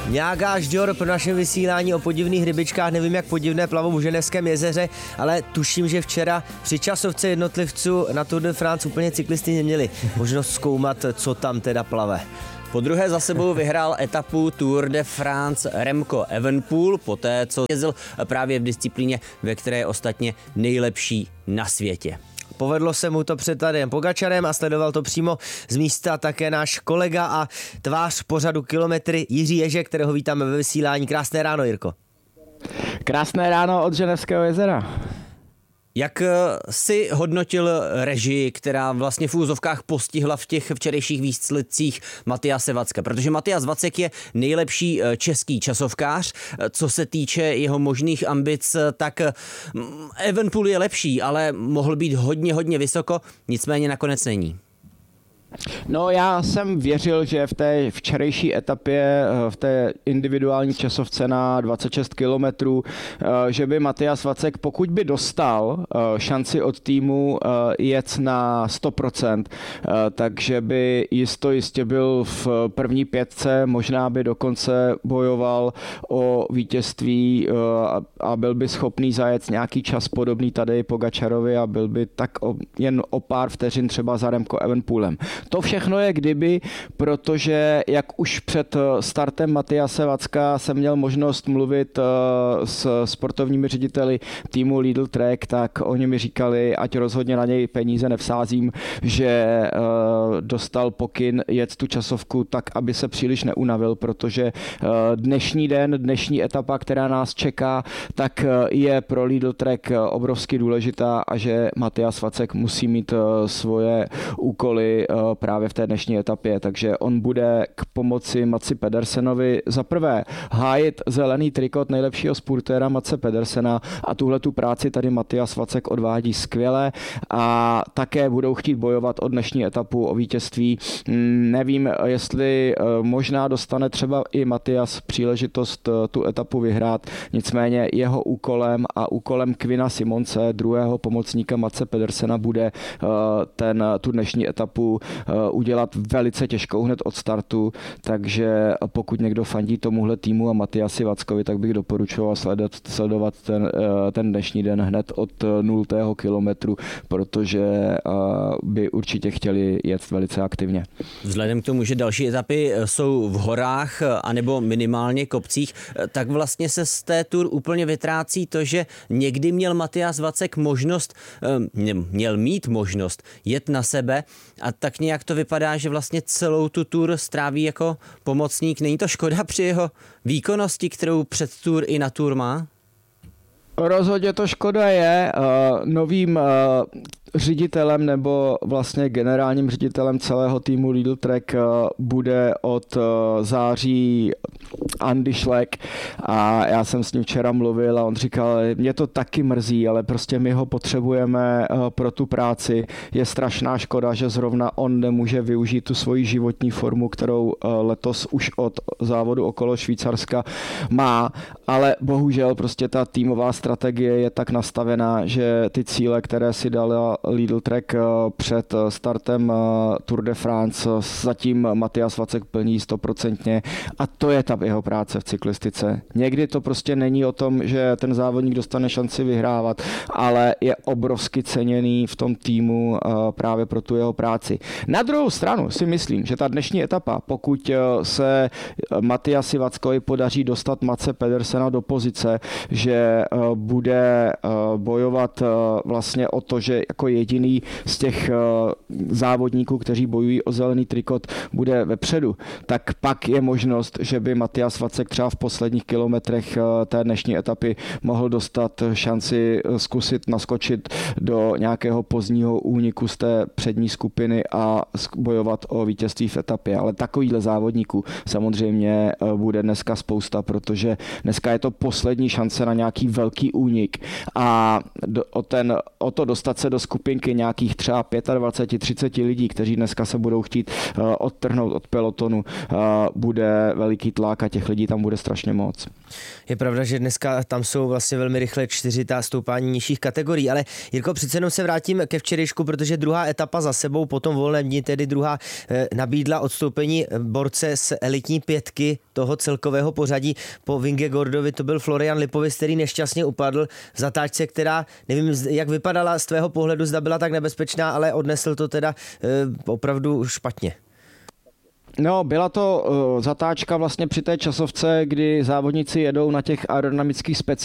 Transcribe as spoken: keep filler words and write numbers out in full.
Nějaká žďor pro naše vysílání o podivných rybičkách, nevím jak podivné plavou v Ženevském jezeře, ale tuším, že včera při časovce jednotlivců na Tour de France úplně cyklisty neměli možnost zkoumat, co tam teda plave. Po druhé za sebou vyhrál etapu Tour de France Remco Evenepoel, poté co jezdil právě v disciplíně, ve které je ostatně nejlepší na světě. Povedlo se mu to před Tadejem Pogačarem a sledoval to přímo z místa také náš kolega a tvář pořadu Kilometry Jiří Ježek, kterého vítáme ve vysílání. Krásné ráno, Jirko. Krásné ráno od Ženevského jezera. Jak si hodnotil režii, která vlastně v úzovkách postihla v těch včerejších výsledcích Matyase Vacka? Protože Matyas Vacek je nejlepší český časovkář. Co se týče jeho možných ambic, tak Evenepoel je lepší, ale mohl být hodně, hodně vysoko, nicméně nakonec není. No já jsem věřil, že v té včerejší etapě, v té individuální časovce na dvacet šest kilometrů, že by Matyas Vacek, pokud by dostal šanci od týmu jet na sto procent, takže by jisto jistě byl v první pětce, možná by dokonce bojoval o vítězství a byl by schopný zajet nějaký čas podobný Tadeji Pogačarovi a byl by tak jen o pár vteřin třeba za Remco Evenepoelem. To všechno je kdyby, protože jak už před startem Matyase Vacka jsem měl možnost mluvit s sportovními řediteli týmu Lidl Trek, tak oni mi říkali, ať rozhodně na něj peníze nevsázím, že dostal pokyn jet tu časovku tak, aby se příliš neunavil, protože dnešní den, dnešní etapa, která nás čeká, tak je pro Lidl Trek obrovsky důležitá a že Matyas Vacek musí mít svoje úkoly právě v té dnešní etapě, takže on bude k pomoci Matsi Pedersenovi za prvé hájit zelený trikot nejlepšího spurtéra Matse Pedersena a tuhle tu práci tady Matyas Vacek odvádí skvěle a také budou chtít bojovat o dnešní etapu o vítězství. Nevím, jestli možná dostane třeba i Matyas příležitost tu etapu vyhrát, nicméně jeho úkolem a úkolem Quina Simonse, druhého pomocníka Matse Pedersena, bude ten, tu dnešní etapu udělat velice těžkou hned od startu, takže pokud někdo fandí tomuhle týmu a Matyasi Vackovi, tak bych doporučoval sledovat, sledovat ten, ten dnešní den hned od nultého kilometru, protože by určitě chtěli jet velice aktivně. Vzhledem k tomu, že další etapy jsou v horách anebo minimálně kopcích, tak vlastně se z té Tour úplně vytrácí to, že někdy měl Matyas Vacek možnost, měl mít možnost jet na sebe a tak nějak to vypadá, že vlastně celou tu Tour stráví jako pomocník. Není to škoda při jeho výkonnosti, kterou před Tour i na Tour má? Rozhodně to škoda je. Novým ředitelem nebo vlastně generálním ředitelem celého týmu Lidl Trek bude od září Andy Schleck a já jsem s ním včera mluvil a on říkal, mě to taky mrzí, ale prostě my ho potřebujeme pro tu práci. Je strašná škoda, že zrovna on nemůže využít tu svoji životní formu, kterou letos už od závodu okolo Švýcarska má, ale bohužel prostě ta týmová strategie je tak nastavená, že ty cíle, které si dala Lidl Trek před startem Tour de France, zatím Matyas Vacek plní stoprocentně a to je ta jeho práce v cyklistice. Někdy to prostě není o tom, že ten závodník dostane šanci vyhrávat, ale je obrovsky ceněný v tom týmu právě pro tu jeho práci. Na druhou stranu si myslím, že ta dnešní etapa, pokud se Matyasi Vackovi podaří dostat Matse Pedersena do pozice, že bude bojovat vlastně o to, že jako jediný z těch závodníků, kteří bojují o zelený trikot, bude vepředu, tak pak je možnost, že by Matyas Vacek třeba v posledních kilometrech té dnešní etapy mohl dostat šanci zkusit naskočit do nějakého pozdního úniku z té přední skupiny a bojovat o vítězství v etapě. Ale takovýhle závodníků samozřejmě bude dneska spousta, protože dneska je to poslední šance na nějaký velký únik a o, ten, o to dostat se do skupinky nějakých třeba dvacet pět třicet lidí, kteří dneska se budou chtít odtrhnout od pelotonu, bude veliký tlak a těch těch lidí tam bude strašně moc. Je pravda, že dneska tam jsou vlastně velmi rychle čtyři ta stoupání nižších kategorií, ale Jirko, přece jenom se vrátím ke včerejšku, protože druhá etapa za sebou, potom volném dni, tedy druhá eh, nabídla odstoupení borce z elitní pětky toho celkového pořadí. Po Vingegordovi to byl Florian Lipovic, který nešťastně upadl v zatáčce, která, nevím, jak vypadala z tvého pohledu, zda byla tak nebezpečná, ale odnesl to teda eh, opravdu špatně. No, byla to uh, zatáčka vlastně při té časovce, kdy závodníci jedou na těch aerodynamických speciálních